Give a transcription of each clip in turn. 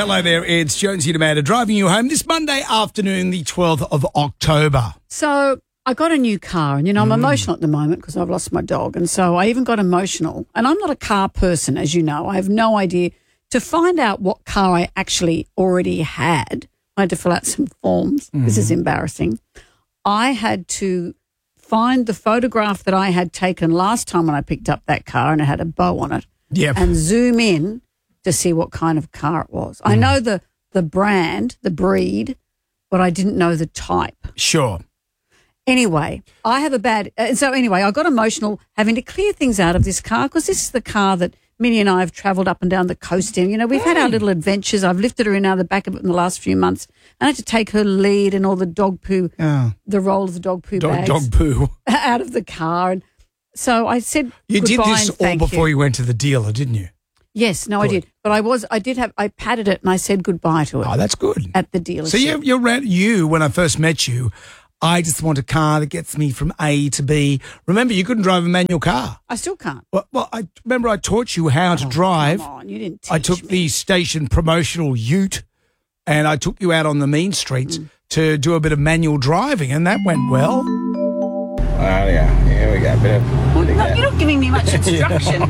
hello there. It's Jonesy and Amanda driving you home this Monday afternoon, the 12th of October. So I got a new car and, I'm emotional at the moment because I've lost my dog. And so I even got emotional. And I'm not a car person, as you know. I have no idea. To find out what car I actually already had, I had to fill out some forms. This is embarrassing. I had to find the photograph that I had taken last time when I picked up that car and it had a bow on it. Yep. And zoom in to see what kind of car it was. I know the brand, the breed, but I didn't know the type. Sure. Anyway, I have a bad so anyway, I got emotional having to clear things out of this car because this is the car that Minnie and I have travelled up and down the coast in. We've had our little adventures. I've lifted her in out of the back of it in the last few months. I had to take her lead and all the dog poo, the roll of the dog poo bags Dog poo. out of the car. And so I said You did goodbye this and all thank before you. you went to the dealer, didn't you? Yes, no, Good. I did. But I patted it and I said goodbye to it. Oh, that's good. At the dealership. So you, when I first met you, I just want a car that gets me from A to B. Remember, you couldn't drive a manual car. I still can't. Well, I remember I taught you how to drive. Come on, you didn't teach I took me. the station promotional ute and I took you out on the mean streets to do a bit of manual driving, and that went well. Oh, yeah. Here we go. Well, no, you're not giving me much instruction.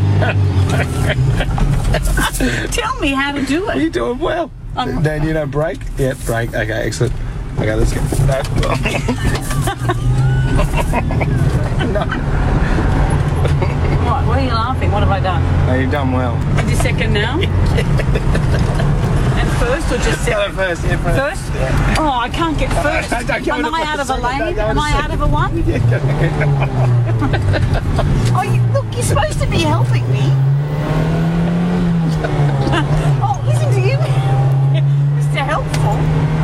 Tell me how to do it. You're doing well. Dan, you know brake? Yeah, brake. Okay, excellent. Okay, let's go. No. Right, why are you laughing? What have I done? No, you've done well. Is this second now? And first or just Go second? first, yeah, first. First? Yeah. Oh, I can't get first. Don't go Am into I out of a second, lane? don't go Am into I out of a one? Yeah, Oh, look, you're supposed to be helping me. Oh, listen to you. Mr. Helpful.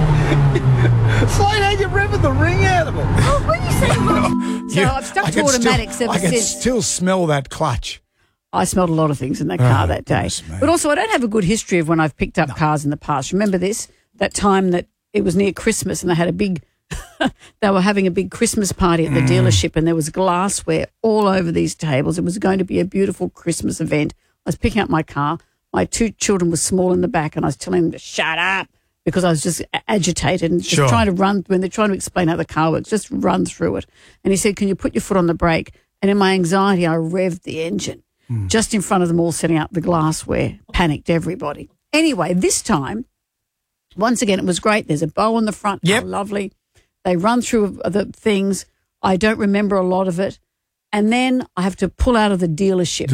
Slow down, you're revving the ring out of it. Oh, when you say look. So I've stuck to automatics ever I can since. still smell that clutch. I smelled a lot of things in that car that day. goodness me. But also, I don't have a good history of when I've picked up cars in the past. Remember this? That time that it was near Christmas and they had a big, they were having a big Christmas party at the dealership and there was glassware all over these tables. It was going to be a beautiful Christmas event. I was picking up my car. My two children were small in the back and I was telling them to shut up because I was just agitated and just Sure. trying to run, when they're trying to explain how the car works, just run through it. And he said, can you put your foot on the brake? And in my anxiety, I revved the engine. Just in front of them all setting out the glassware. Panicked everybody. Anyway, this time, once again, it was great. There's a bow on the front. Yep. How lovely. They run through the things. I don't remember a lot of it. And then I have to pull out of the dealership.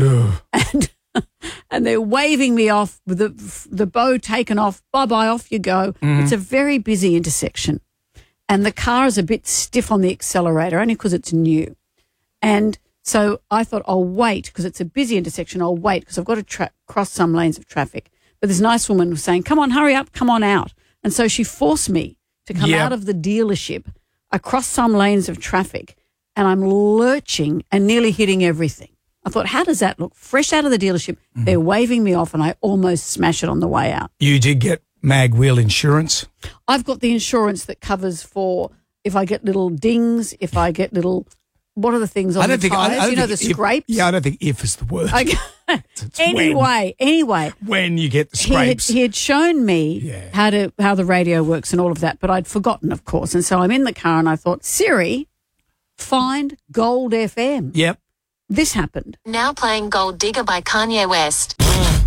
And they're waving me off with the bow taken off. Bye-bye, off you go. It's a very busy intersection. And the car is a bit stiff on the accelerator, only because it's new. And so I thought I'll wait because it's a busy intersection. I'll wait because I've got to cross some lanes of traffic. But this nice woman was saying, come on, hurry up, come on out. And so she forced me to come out of the dealership across some lanes of traffic and I'm lurching and nearly hitting everything. I thought, how does that look? Fresh out of the dealership, they're waving me off and I almost smash it on the way out. You did get mag wheel insurance? I've got the insurance that covers for if I get little dings, if I get little... What are the things on the tyres? You know, the scrapes? Yeah, I don't think if is the word. Okay. It's Anyway. when you get the scrapes. He had shown me how the radio works and all of that, but I'd forgotten, of course. And so I'm in the car and I thought, Siri, find Gold FM. Yep. This happened. Now playing Gold Digger by Kanye West.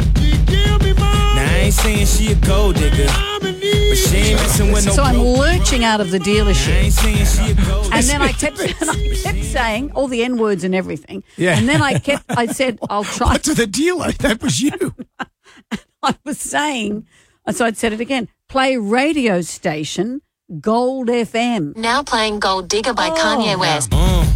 Now I ain't saying she a gold digger, but she ain't messing with no So I'm broke. lurching out of the I dealership. ain't saying she a gold digger. And then I kept saying all the N-words and everything. Yeah. And then I said, I'll try. But to the dealer, that was you. I was saying, and so I'd said it again, play radio station Gold FM. Now playing Gold Digger by Kanye West.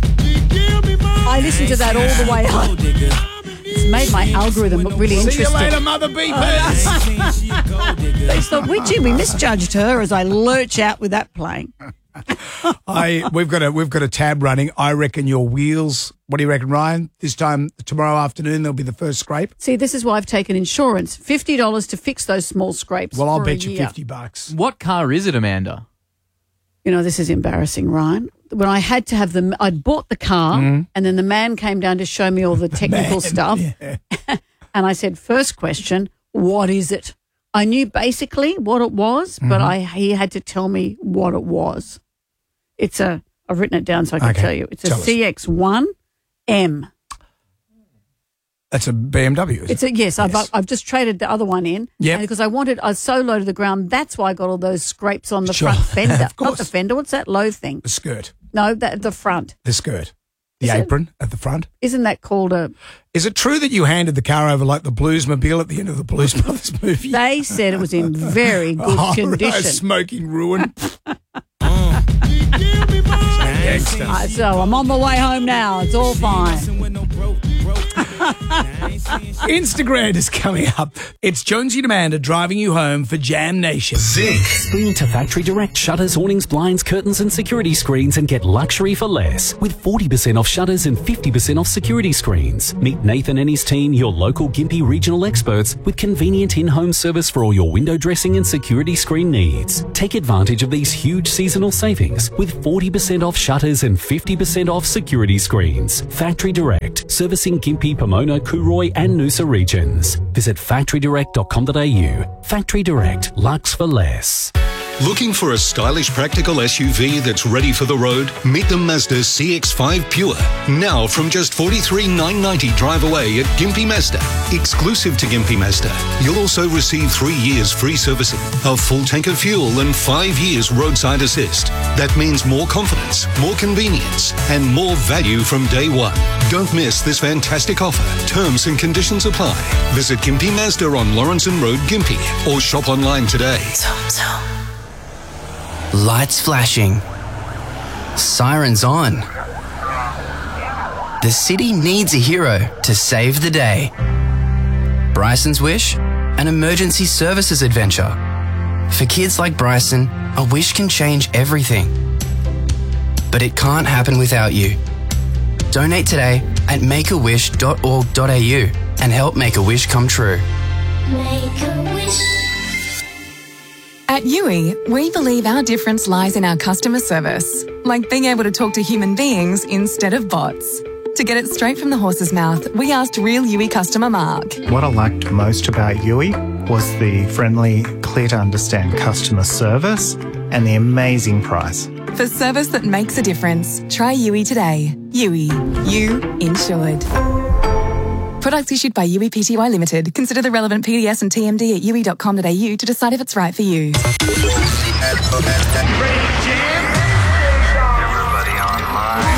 I listened to that all the way up. Gold digger. It's made my algorithm look really See you interesting. later, Mother Beepers. I ain't saying she a gold digger. They thought, we misjudged her as I lurch out with that playing. We've got a tab running. I reckon your wheels. What do you reckon, Ryan? This time tomorrow afternoon there'll be the first scrape. See, this is why I've taken insurance. $50 to fix those small scrapes. Well, I'll for a bet you year. $50. What car is it, Amanda? You know, this is embarrassing, Ryan. When I had to have I'd bought the car and then the man came down to show me all the technical stuff. Yeah. And I said, first question, what is it? I knew basically what it was, but he had to tell me what it was. I've written it down so I can tell you. It's a CX-1M. That's a BMW. Yes. I've just traded the other one in. Yeah. Because I was so low to the ground. That's why I got all those scrapes on the front fender. Of course. Not the fender. What's that low thing? The skirt. No, the front. The skirt. The apron at the front. Isn't that called a... Is it true that you handed the car over like the Bluesmobile at the end of the Blues Brothers movie? They said it was in very good condition. Right, smoking ruin. So I'm on the way home now. It's all fine. Instagram is coming up. It's Jonesy and Amanda driving you home for Jam Nation. Spring to Factory Direct shutters, awnings, blinds, curtains and security screens and get luxury for less. With 40% off shutters and 50% off security screens. Meet Nathan and his team, your local Gympie regional experts, with convenient in-home service for all your window dressing and security screen needs. Take advantage of these huge seasonal savings with 40% off shutters and 50% off security screens. Factory Direct, servicing Gympie, Pomona, Cooroy and Noosa regions. Visit factorydirect.com.au. Factory Direct, luxe for less. Looking for a stylish, practical SUV that's ready for the road? Meet the Mazda CX-5 Pure. Now from just $43,990 drive away at Gympie Mazda. Exclusive to Gympie Mazda, you'll also receive 3 years free servicing, a full tank of fuel and 5 years roadside assist. That means more confidence, more convenience and more value from day one. Don't miss this fantastic offer. Terms and conditions apply. Visit Gympie Mazda on Lawrenson Road, Gympie, or shop online today. Lights flashing. Sirens on. The city needs a hero to save the day. Bryson's Wish, an emergency services adventure. For kids like Bryson, a wish can change everything. But it can't happen without you. Donate today at makeawish.org.au and help make a wish come true. Make a wish. At Yui, we believe our difference lies in our customer service, like being able to talk to human beings instead of bots. To get it straight from the horse's mouth, we asked real Yui customer Mark. What I liked most about Yui was the friendly, clear to understand customer service and the amazing price. For service that makes a difference, try Yui today. Yui, you insured. Products issued by Yui Pty Limited. Consider the relevant PDS and TMD at yui.com.au to decide if it's right for you. Everybody online.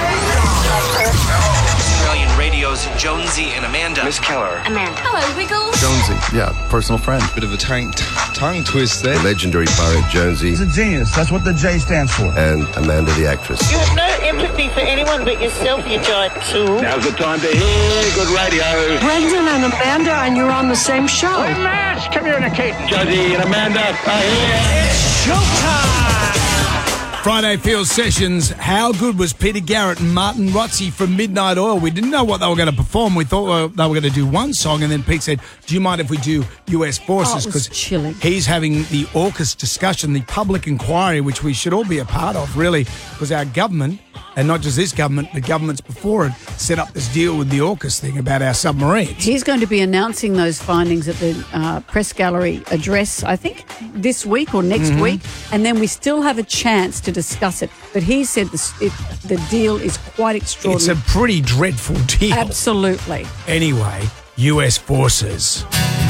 Australian Radio's Jonesy and Amanda. Miss Keller. Amanda. Hello, Wiggles. Jonesy, yeah, personal friend. Bit of a tongue twist there. The legendary pirate Jonesy. He's a genius. That's what the J stands for. And Amanda the actress. You have no empathy for anyone but yourself, you giant tool. Now's the time to hear good radio. Brendan and Amanda, and you're on the same show. Hey, Mash, come here, Kate. Jonesy and Amanda are here. It's showtime! Friday Field Sessions. How good was Peter Garrett and Martin Rotzi from Midnight Oil? We didn't know what they were going to perform. We thought they were going to do one song, and then Pete said, do you mind if we do US Forces? Because chilling. He's having the AUKUS discussion, the public inquiry, which we should all be a part of, really, because our government, and not just this government, but governments before it, set up this deal with the AUKUS thing about our submarines. He's going to be announcing those findings at the press gallery address, I think, this week or next week, and then we still have a chance to discuss it. But he said the deal is quite extraordinary. It's a pretty dreadful deal. Absolutely. Anyway, US Forces.